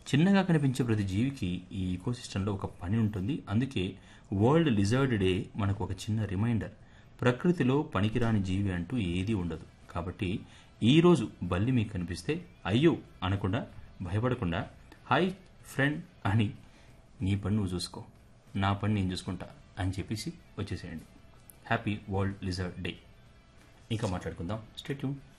చిన్నగా కనిపించే ప్రతి జీవికి ఈ ఈకోసిస్టంలో ఒక పని ఉంటుంది. అందుకే వరల్డ్ లిజర్డ్ డే మనకు ఒక చిన్న రిమైండర్. ప్రకృతిలో పనికిరాని జీవి అంటూ ఏదీ ఉండదు. కాబట్టి ఈరోజు బల్లి మీకు కనిపిస్తే అయ్యో అనకుండా, భయపడకుండా హాయ్ ఫ్రెండ్ అని నీ పని నువ్వు చూసుకో, నా పని నేను చూసుకుంటా అని చెప్పేసి వచ్చేసేయండి. Happy world lizard day. ఇంకా మాట్లాడుకుందాం. Stay tune.